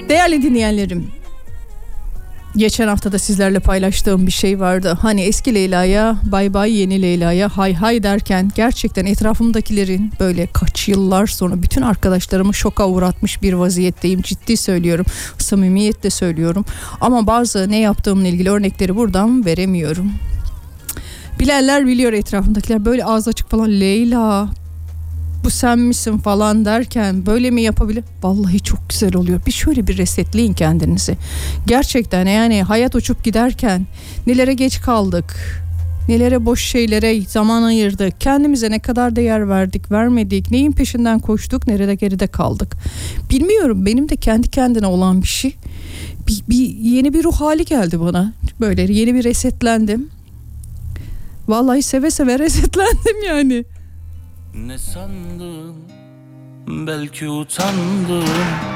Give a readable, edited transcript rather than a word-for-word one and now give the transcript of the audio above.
Değerli dinleyenlerim, geçen hafta da sizlerle paylaştığım bir şey vardı. Hani eski Leyla'ya bay bay, yeni Leyla'ya hay hay derken gerçekten etrafımdakilerin böyle kaç yıllar sonra bütün arkadaşlarımı şoka uğratmış bir vaziyetteyim. Ciddi söylüyorum, samimiyetle söylüyorum. Ama bazı ne yaptığımla ilgili örnekleri buradan veremiyorum. Bilenler biliyor, etrafımdakiler böyle ağzı açık falan, Leyla bu sen misin falan derken böyle mi yapabilir? Vallahi çok güzel oluyor. Bir şöyle bir resetleyin kendinizi. Gerçekten yani hayat uçup giderken nelere geç kaldık, nelere boş şeylere zaman ayırdık, kendimize ne kadar değer verdik, vermedik, neyin peşinden koştuk, nerede geride kaldık. Bilmiyorum, benim de kendi kendine olan bir şey. Yeni bir ruh hali geldi bana. Böyle yeni bir resetlendim. Vallahi seve seve resetlendim yani. Ne sandın, belki utandın,